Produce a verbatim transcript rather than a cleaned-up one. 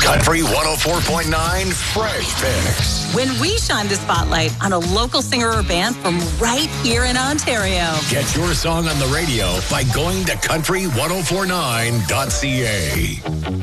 Country one oh four point nine Fresh Picks. When we shine the spotlight on a local singer or band from right here in Ontario. Get your song on the radio by going to country ten forty-nine dot c a.